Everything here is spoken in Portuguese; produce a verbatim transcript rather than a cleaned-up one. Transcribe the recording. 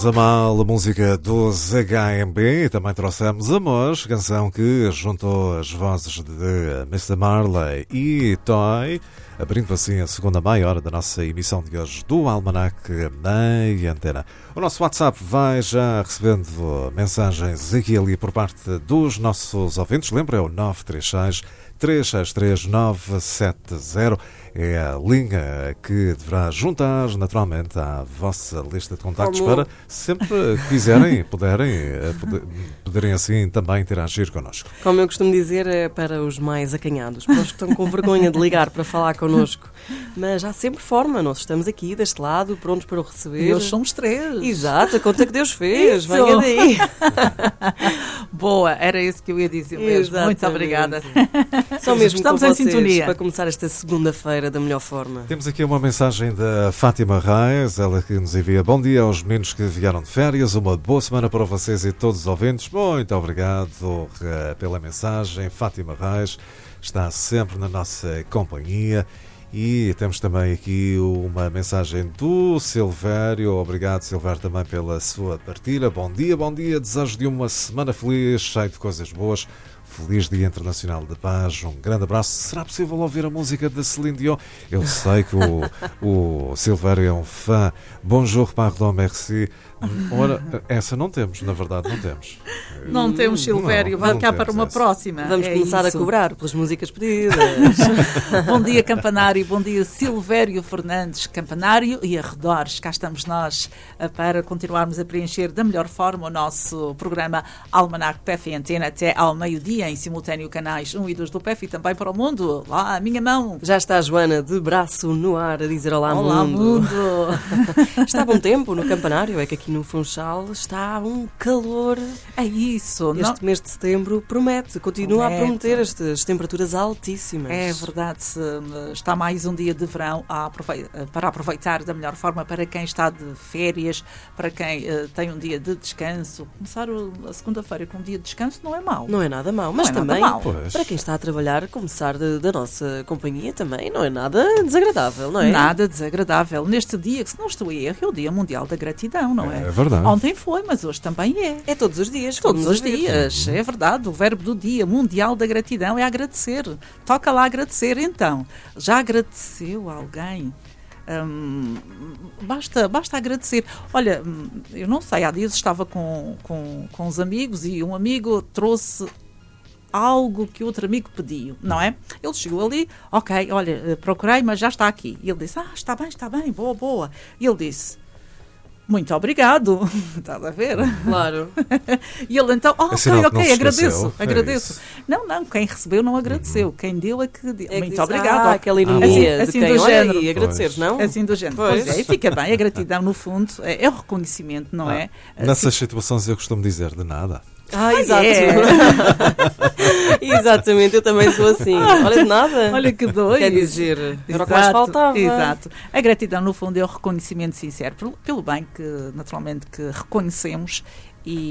A mal, a música dos H M B, e também trouxemos Amores, canção que juntou as vozes de mister Marley e Toy, abrindo assim a segunda meia hora da nossa emissão de hoje do Almanac na Antena. O nosso WhatsApp vai já recebendo mensagens aqui e ali por parte dos nossos ouvintes. Lembra, é o nove três seis, três seis três, nove sete zero. É a linha que deverá juntar naturalmente à vossa lista de contactos. Como? Para sempre que quiserem, puderem, poder, poderem assim também interagir connosco. Como eu costumo dizer, é para os mais acanhados, para os que estão com vergonha de ligar para falar connosco. Mas há sempre forma, nós estamos aqui deste lado, prontos para o receber. E hoje somos três. Exato, a conta que Deus fez, venha daí. Boa, era isso que eu ia dizer mesmo. Exatamente. Muito obrigada. Só mesmo Estamos com em vocês, sintonia para começar esta segunda-feira da melhor forma. Temos aqui uma mensagem da Fátima Reis, ela que nos envia: bom dia aos meninos que vieram de férias, uma boa semana para vocês e todos os ouvintes. Muito obrigado uh, pela mensagem. Fátima Reis está sempre na nossa companhia. E temos também aqui uma mensagem do Silvério. Obrigado, Silvério, também pela sua partilha. Bom dia, bom dia, desejo de uma semana feliz, cheio de coisas boas. Feliz Dia Internacional da Paz, um grande abraço. Será possível ouvir a música de Céline Dion? Eu sei que o, o Silvério é um fã. Bonjour, pardon, merci. Ora, essa não temos, na verdade, não temos. Não temos, Silvério, vai ficar para uma essa. próxima. Vamos é começar isso. a cobrar pelas músicas pedidas. Bom dia, Campanário, bom dia, Silvério Fernandes, Campanário e arredores. Cá estamos nós para continuarmos a preencher da melhor forma o nosso programa Almanac P F Antena até ao meio-dia, em simultâneo canais um e dois do P F e também para o mundo. Lá, a minha mão. Já está a Joana de braço no ar a dizer olá, olá mundo. mundo. Está bom tempo no Campanário, é que aqui no Funchal está um calor. É isso. Este não... mês de setembro promete, continua promete. a prometer estas temperaturas altíssimas. É verdade, está mais um dia de verão a aprove... para aproveitar da melhor forma para quem está de férias, para quem uh, tem um dia de descanso. Começar a segunda-feira com um dia de descanso não é mau. Não é nada mau, mas é também mau. para quem está a trabalhar, começar de, da nossa companhia também não é nada desagradável, não é? Nada desagradável. Neste dia, que se não estou a erro, é o Dia Mundial da Gratidão, não é? É verdade. Ontem foi, mas hoje também é. É todos os dias. Todos os dias, é verdade. O verbo do Dia Mundial da Gratidão é agradecer. Toca lá agradecer, então. Já agradeceu alguém? Hum, basta, basta agradecer. Olha, eu não sei, há dias estava com, com, com os amigos e um amigo trouxe algo que outro amigo pediu, não é? Ele chegou ali, ok, olha, procurei, mas já está aqui. E ele disse, ah, está bem, está bem, boa, boa. E ele disse, muito obrigado. Estás a ver? Claro. E ele então, oh, é ok, ok, agradeço, é agradeço. Isso. Não, não, quem recebeu não agradeceu. Uhum. Quem deu é que deu. É que muito disse, obrigado. Ah, aquela ironia assim, assim de quem do olha género. E agradeceres, não? Assim do género. Pois. Pois é, e fica bem. A gratidão, no fundo, é, é o reconhecimento, não ah, é? Nessas assim, situações eu costumo dizer de nada. Ah, exato. É. Exatamente, eu também sou assim. Olha, de nada. Olha que doido. Quer dizer, era o que mais faltava. Exato. A gratidão, no fundo, é o reconhecimento sincero pelo, pelo bem que, naturalmente, que reconhecemos